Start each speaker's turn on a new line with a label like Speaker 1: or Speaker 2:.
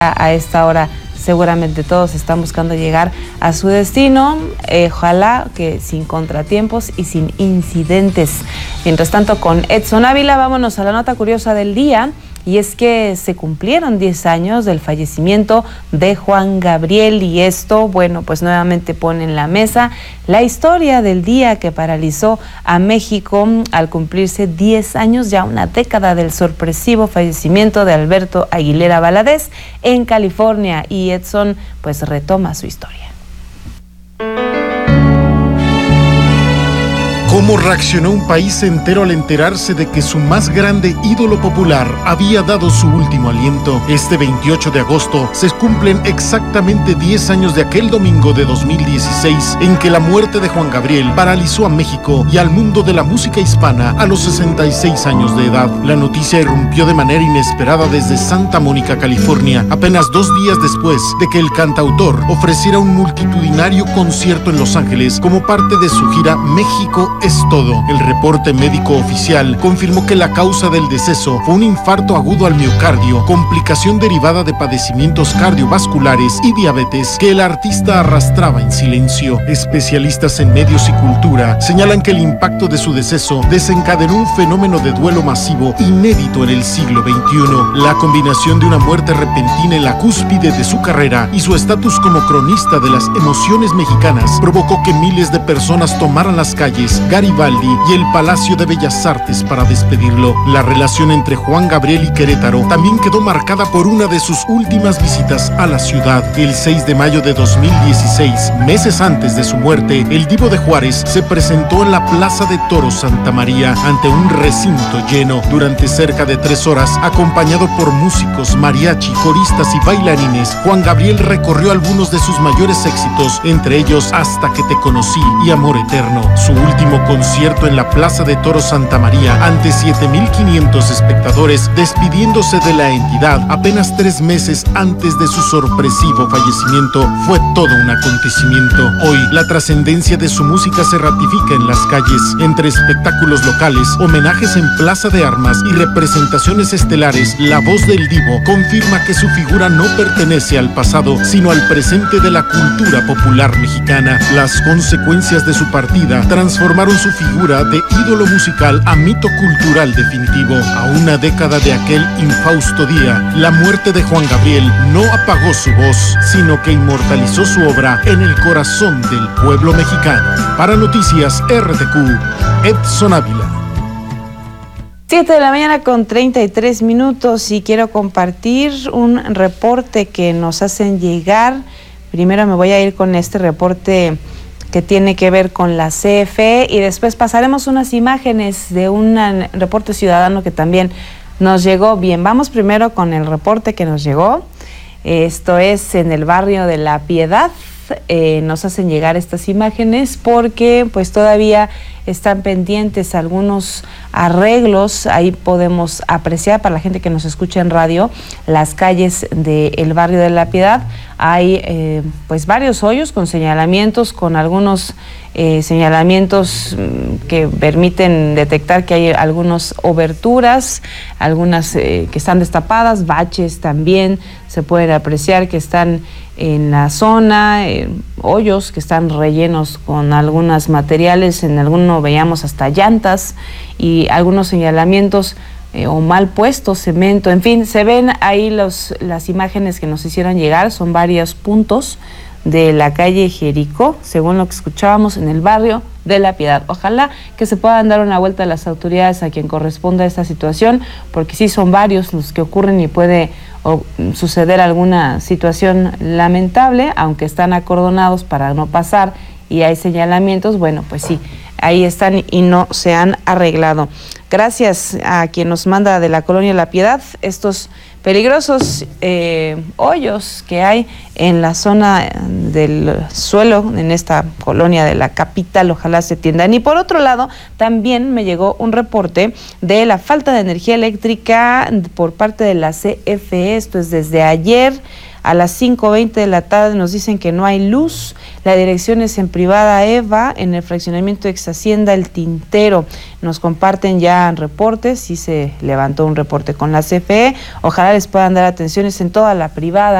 Speaker 1: A esta hora seguramente todos están buscando llegar a su destino, ojalá que sin contratiempos y sin incidentes. Mientras tanto, con Edson Ávila, vámonos a la nota curiosa del día. Y es que se cumplieron 10 años del fallecimiento de Juan Gabriel, y esto, bueno, pues nuevamente pone en la mesa la historia del día que paralizó a México al cumplirse 10 años, ya una década, del sorpresivo fallecimiento de Alberto Aguilera Valadez en California. Y Edson pues retoma su historia.
Speaker 2: ¿Cómo reaccionó un país entero al enterarse de que su más grande ídolo popular había dado su último aliento? Este 28 de agosto se cumplen exactamente 10 años de aquel domingo de 2016 en que la muerte de Juan Gabriel paralizó a México y al mundo de la música hispana a los 66 años de edad. La noticia irrumpió de manera inesperada desde Santa Mónica, California, apenas 2 días después de que el cantautor ofreciera un multitudinario concierto en Los Ángeles como parte de su gira México es todo. El reporte médico oficial confirmó que la causa del deceso fue un infarto agudo al miocardio, complicación derivada de padecimientos cardiovasculares y diabetes que el artista arrastraba en silencio. Especialistas en medios y cultura señalan que el impacto de su deceso desencadenó un fenómeno de duelo masivo inédito en el siglo XXI. La combinación de una muerte repentina en la cúspide de su carrera y su estatus como cronista de las emociones mexicanas provocó que miles de personas tomaran las calles, Garibaldi y el Palacio de Bellas Artes para despedirlo. La relación entre Juan Gabriel y Querétaro también quedó marcada por una de sus últimas visitas a la ciudad. El 6 de mayo de 2016, meses antes de su muerte, el Divo de Juárez se presentó en la Plaza de Toros Santa María ante un recinto lleno. Durante cerca de 3 horas, acompañado por músicos, mariachi, coristas y bailarines, Juan Gabriel recorrió algunos de sus mayores éxitos, entre ellos Hasta que te conocí y Amor Eterno. Su último concierto en la Plaza de Toros Santa María ante 7,500 espectadores, despidiéndose de la entidad apenas 3 meses antes de su sorpresivo fallecimiento, fue todo un acontecimiento. Hoy, la trascendencia de su música se ratifica en las calles, entre espectáculos locales, homenajes en Plaza de Armas y representaciones estelares. La voz del Divo confirma que su figura no pertenece al pasado, sino al presente de la cultura popular mexicana. Las consecuencias de su partida transformaron su figura de ídolo musical a mito cultural definitivo. A una década de aquel infausto día, la muerte de Juan Gabriel no apagó su voz, sino que inmortalizó su obra en el corazón del pueblo mexicano. Para Noticias RTQ, Edson Ávila.
Speaker 1: 7 de la mañana con 33 minutos y quiero compartir un reporte que nos hacen llegar. Primero me voy a ir con este reporte que tiene que ver con la CFE y después pasaremos unas imágenes de un reporte ciudadano que también nos llegó. Bien, vamos primero con el reporte que nos llegó. Esto es en el barrio de La Piedad. Nos hacen llegar estas imágenes porque pues todavía están pendientes algunos arreglos. Ahí podemos apreciar, para la gente que nos escucha en radio, las calles del barrio de La Piedad. Hay pues varios hoyos con señalamientos, con algunos señalamientos que permiten detectar que hay algunas oberturas, algunas que están destapadas, baches también se pueden apreciar que están en la zona, hoyos que están rellenos con algunos materiales, en alguno veíamos hasta llantas y algunos señalamientos o mal puestos, cemento, en fin, se ven ahí las imágenes que nos hicieron llegar. Son varios puntos de la calle Jericó, según lo que escuchábamos, en el barrio de La Piedad. Ojalá que se puedan dar una vuelta a las autoridades a quien corresponda esta situación, porque sí son varios los que ocurren y puede suceder alguna situación lamentable, aunque están acordonados para no pasar y hay señalamientos. Bueno, pues sí, ahí están y no se han arreglado. Gracias a quien nos manda de la colonia La Piedad estos peligrosos hoyos que hay en la zona del suelo en esta colonia de la capital. Ojalá se atiendan. Y por otro lado, también me llegó un reporte de la falta de energía eléctrica por parte de la CFE. Esto es desde ayer A las 5:20 de la tarde nos dicen que no hay luz. La dirección es en privada EVA, en el fraccionamiento ex Hacienda El Tintero. Nos comparten ya reportes, sí se levantó un reporte con la CFE. Ojalá les puedan dar atenciones en toda la privada.